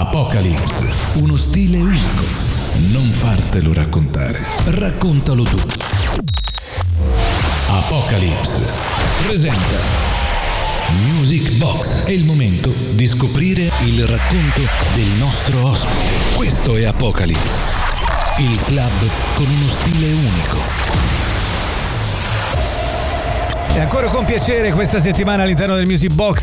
Apocalypse, uno stile unico. Non fartelo raccontare, raccontalo tu. Apocalypse presenta Music Box. È il momento di scoprire il racconto del nostro ospite. Questo è Apocalypse, il club con uno stile unico. E ancora con piacere questa settimana all'interno del Music Box